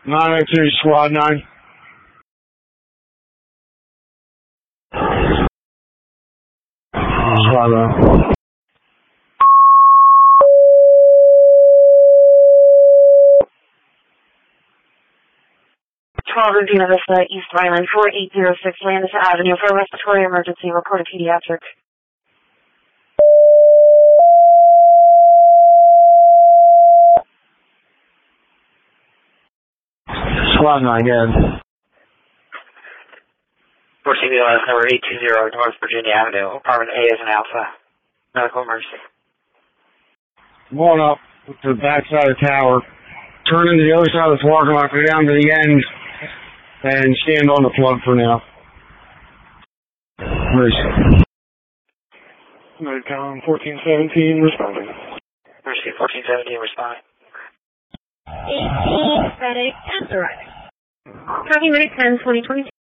902 Squad 9. Squad 9. Vista East Island 4806 Landis Avenue for a respiratory emergency. Report a pediatric. Squad 9 again. 14 number 820 North Virginia Avenue. Apartment A is an Alpha. Medical emergency. Going up to the back side of the tower. Turn into the other side of the parking lot, go down to the end, and stand on the plug for now. Midtown 1417 responding. Mercy 1417 responding. Friday, after arriving. Tracking minute 10, 2022.